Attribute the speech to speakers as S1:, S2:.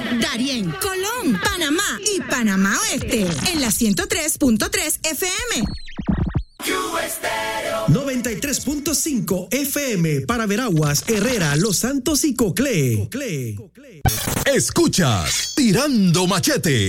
S1: Darién, Colón, Panamá y Panamá Oeste. En la 103.3 FM.
S2: 93.5 FM para Veraguas, Herrera, Los Santos y Coclé.
S3: Escuchas Tirando Machete